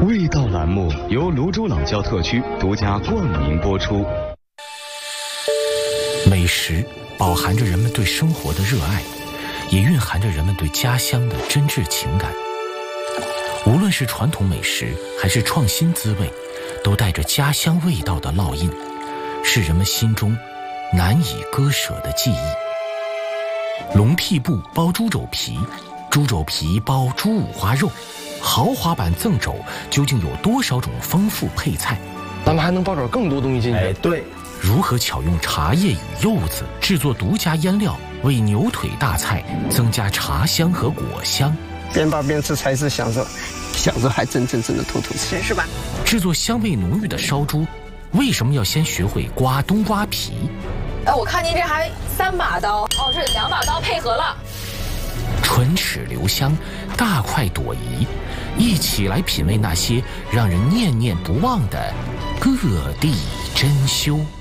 味道栏目由泸州老窖特区独家冠名播出。 美食饱含着人们对生活的热爱，也蕴含着人们对家乡的真挚情感。无论是传统美食还是创新滋味，都带着家乡味道的烙印，是人们心中难以割舍的记忆。龙屉布包猪肘皮，猪肘皮包猪五花肉，豪华版赠肘究竟有多少种丰富配菜？ 咱们还能包点更多东西进去。 对。 如何巧用茶叶与柚子制作独家腌料，为牛腿大菜增加茶香和果香？ 边包边吃才是享受，享受还真的吐吃， 是吧？ 制作香味浓郁的烧猪，为什么要先学会刮冬瓜皮？ 我看您这还3把刀哦，这2把刀配合了。 唇齿留香，大快朵颐，一起来品味那些让人念念不忘的各地珍馐。